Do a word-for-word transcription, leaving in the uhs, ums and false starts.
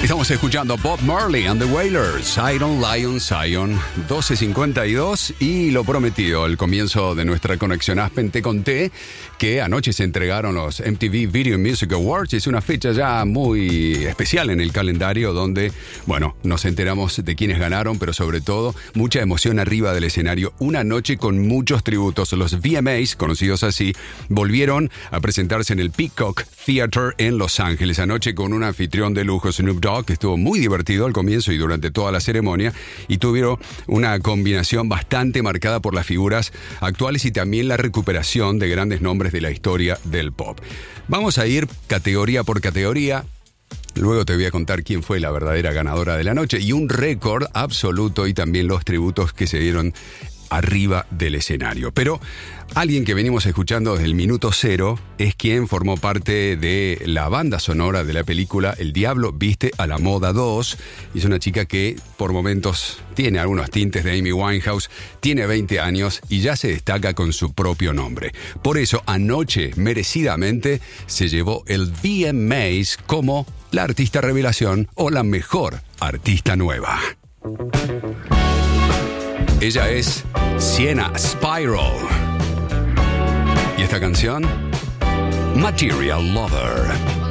Estamos escuchando Bob Marley and the Wailers, Iron Lion Zion, doce cincuenta y dos, y lo prometido, el comienzo de nuestra conexión Aspen. Te conté que anoche se entregaron los M T V Video Music Awards. Es una fecha ya muy especial en el calendario donde, bueno, nos enteramos de quiénes ganaron, pero sobre todo mucha emoción arriba del escenario. Una noche con muchos tributos. Los V M As, conocidos así, volvieron a presentarse en el Peacock Theater en Los Ángeles. Anoche con un anfitrión de lujo, Snoop Dogg, que estuvo muy divertido al comienzo y durante toda la ceremonia, y tuvieron una combinación bastante marcada por las figuras actuales y también la recuperación de grandes nombres de la historia del pop. Vamos a ir categoría por categoría. Luego te voy a contar quién fue la verdadera ganadora de la noche y un récord absoluto y también los tributos que se dieron arriba del escenario. Pero alguien que venimos escuchando desde el minuto cero es quien formó parte de la banda sonora de la película El Diablo Viste a la Moda dos. Y es una chica que por momentos tiene algunos tintes de Amy Winehouse, tiene veinte años y ya se destaca con su propio nombre. Por eso anoche, merecidamente, se llevó el V M As como la artista revelación o la mejor artista nueva. Ella es Sienna Spiral. ¿Y esta canción? Material Lover.